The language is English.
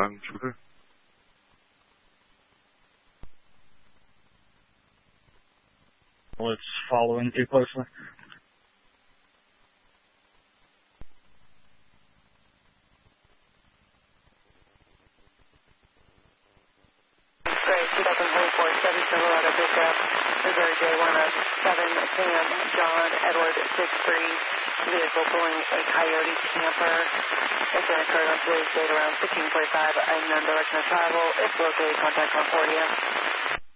time shooter. Well, it's following too closely. Great, 2024 Chevy Silverado pickup, Missouri J1 of 7 Sam John Edward 63, vehicle pulling a Coyote camper. Incident occurred on today's date around 16:45, unknown direction of travel. If located, contact Concordia.